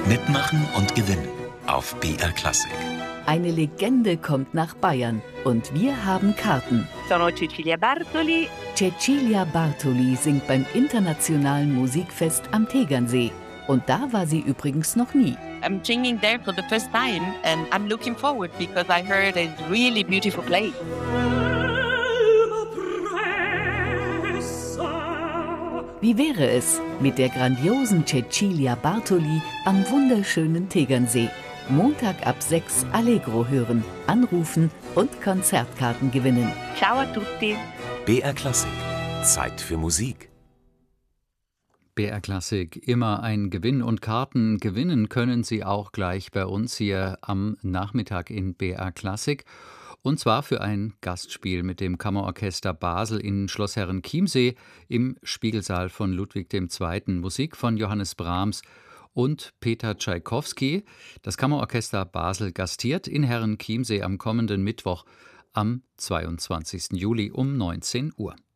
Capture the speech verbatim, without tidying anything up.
Mitmachen und gewinnen auf B R Klassik. Eine Legende kommt nach Bayern und wir haben Karten. Sono Cecilia Bartoli. Cecilia Bartoli singt beim internationalen Musikfest am Tegernsee. Und da war sie übrigens noch nie. I'm singing there for the first time and I'm looking forward because I heard a really beautiful place. Wie wäre es mit der grandiosen Cecilia Bartoli am wunderschönen Tegernsee? Montag ab sechs Allegro hören, anrufen und Konzertkarten gewinnen. Ciao a tutti. B R Klassik. Zeit für Musik. B R Klassik, immer ein Gewinn und Karten gewinnen können Sie auch gleich bei uns hier am Nachmittag in B R Klassik. Und zwar für ein Gastspiel mit dem Kammerorchester Basel in Schloss Herrenchiemsee im Spiegelsaal von Ludwig der Zweite. Musik von Johannes Brahms und Peter Tschaikowski. Das Kammerorchester Basel gastiert in Herrenchiemsee am kommenden Mittwoch am zweiundzwanzigsten Juli um neunzehn Uhr.